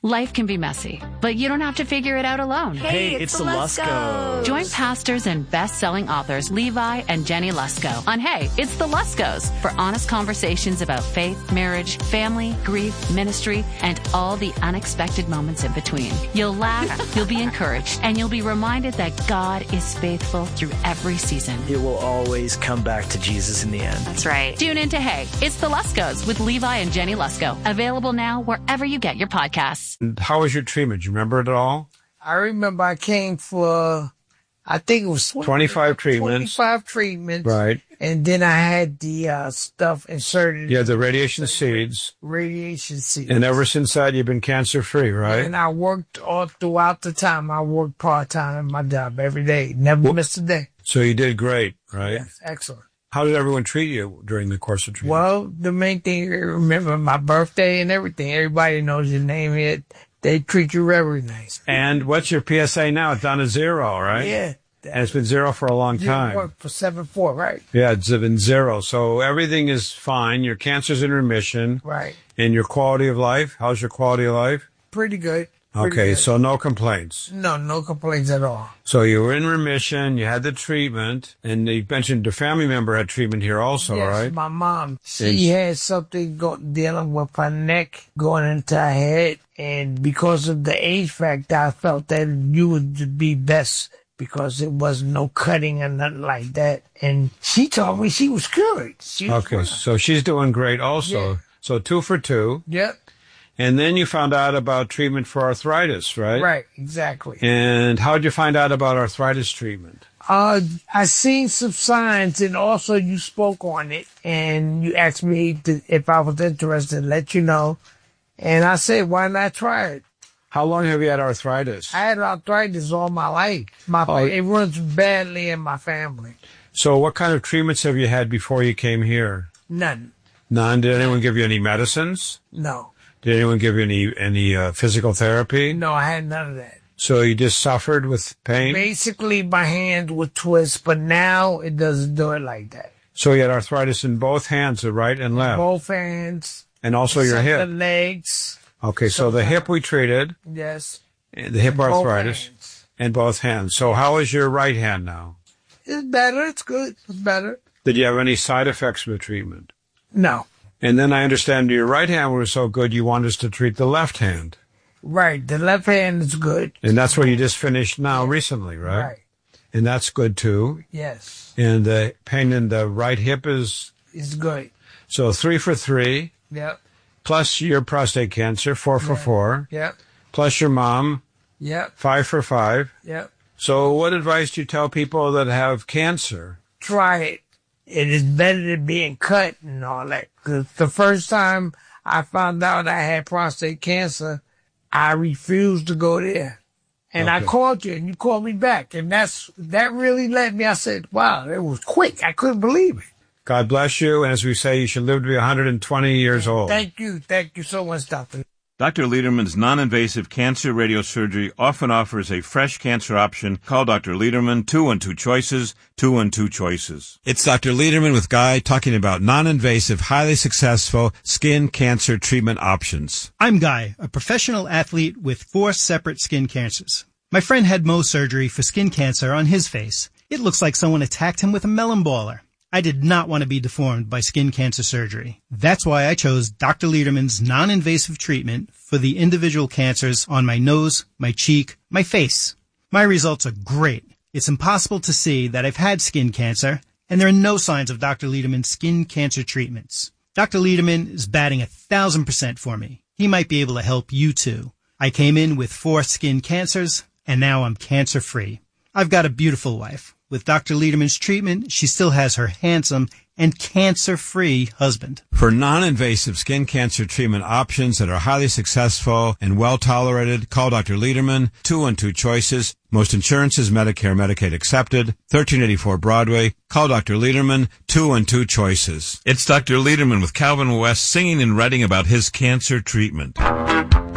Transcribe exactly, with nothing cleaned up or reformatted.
Life can be messy, but you don't have to figure it out alone. Hey, Hey, it's, it's the the Luskos. Join pastors and best-selling authors Levi and Jenny Lusko on Hey, It's the Luskos for honest conversations about faith, marriage, family, grief, ministry, and all the unexpected moments in between. You'll laugh, you'll be encouraged, and you'll be reminded that God is faithful through every season. It will always come back to Jesus in the end. That's right. Tune in to Hey, It's the Luskos with Levi and Jenny Lusko. Available now wherever you get your podcasts. How was your treatment? Do you remember it all? I remember I came for, I think it was twenty-five treatments. twenty-five treatments. Right. And then I had the uh, stuff inserted. You had the radiation seeds. Radiation seeds. And ever since that, you've been cancer-free, right? And I worked all throughout the time. I worked part-time at my job every day. Never Well, missed a day. So you did great, right? Yes, excellent. How did everyone treat you during the course of treatment? Well, the main thing, remember my birthday and everything. Everybody knows your name here. They treat you very nice. And what's your P S A now? It's down to zero, right? Yeah. And it's been zero for a long time. Zero for seven four, right? Yeah, it's been zero. So everything is fine. Your cancer's in remission. Right. And your quality of life? How's your quality of life? Pretty good. Pretty Okay, good. so no complaints. No, no complaints at all. So you were in remission, you had the treatment, and you mentioned a family member had treatment here also, yes, right? my mom. She And- had something go, dealing with her neck going into her head, and because of the age factor, I felt that you would be best because it was no cutting or nothing like that. And she told me she was cured. She was Okay, cured. so she's doing great also. Yeah. So two for two. Yep. And then you found out about treatment for arthritis, right? Right. Exactly. And how did you find out about arthritis treatment? Uh, I seen some signs, and also you spoke on it, and you asked me to, if I was interested, let you know. And I said, why not try it? How long have you had arthritis? I had arthritis all my life. My Oh. it runs badly in my family. So what kind of treatments have you had before you came here? None. None. Did anyone give you any medicines? No. Did anyone give you any any uh, physical therapy? No, I had none of that. So you just suffered with pain? Basically, my hand would twist, but now it doesn't do it like that. So you had arthritis in both hands, the right and left, Both hands. and also your The hip. legs. Okay, so the hip we treated, Yes. the hip Both arthritis, hands. and both hands. So how is your right hand now? It's better. It's good. It's better. Did you have any side effects from the treatment? No. And then I understand your right hand was so good you want us to treat the left hand. Right. The left hand is good. And that's what you just finished now recently, right? Right. And that's good too. Yes. And the pain in the right hip is, It's good. so three for three, Yep. plus your prostate cancer, four for four, Yep. plus your mom, Yep. five for five. Yep. So what advice do you tell people that have cancer? Try it. It is better than being cut and all that. 'Cause the first time I found out I had prostate cancer, I refused to go there. And I Okay. called you and you called me back. And that's, that really let me, I said, wow, it was quick. I couldn't believe it. God bless you. And as we say, you should live to be one hundred twenty years old. Thank you. Thank you so much, Doctor Doctor Lederman's non-invasive cancer radiosurgery often offers a fresh cancer option. Call Doctor Lederman, two one two choices, two one two choices. It's Doctor Lederman with Guy talking about non-invasive, highly successful skin cancer treatment options. I'm Guy, a professional athlete with four separate skin cancers. My friend had Mohs surgery for skin cancer on his face. It looks like someone attacked him with a melon baller. I did not want to be deformed by skin cancer surgery. That's why I chose Doctor Lederman's non-invasive treatment for the individual cancers on my nose, my cheek, my face. My results are great. It's impossible to see that I've had skin cancer, and there are no signs of Doctor Lederman's skin cancer treatments. Doctor Lederman is batting a thousand percent for me. He might be able to help you too. I came in with four skin cancers, and now I'm cancer-free. I've got a beautiful wife. With Doctor Lederman's treatment, she still has her handsome and cancer-free husband. For non-invasive skin cancer treatment options that are highly successful and well-tolerated, call Doctor Lederman, two one two choices. Most insurances, Medicare, Medicaid accepted. thirteen eighty-four Broadway. Call Doctor Lederman, two one two choices. It's Doctor Lederman with Calvin West singing and writing about his cancer treatment.